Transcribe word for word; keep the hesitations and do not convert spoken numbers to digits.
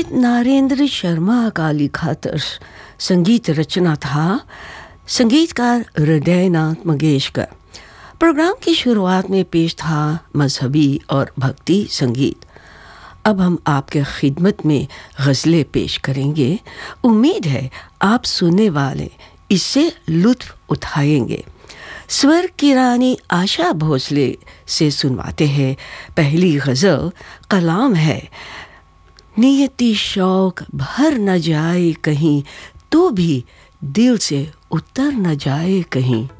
पंडित नरेंद्र शर्मा का लिखा तर्ज संगीत रचना था संगीतकार हृदयनाथ मंगेशकर। प्रोग्राम की शुरुआत में पेश था मजहबी और भक्ति संगीत। अब हम आपके खिदमत में गज़लें पेश करेंगे। उम्मीद है आप सुनने वाले इससे लुत्फ़ उठाएंगे। स्वर की रानी आशा भोसले से सुनवाते हैं पहली गज़ल। कलाम है नियति शौक भर न जाए कहीं, तो भी दिल से उतर न जाए कहीं।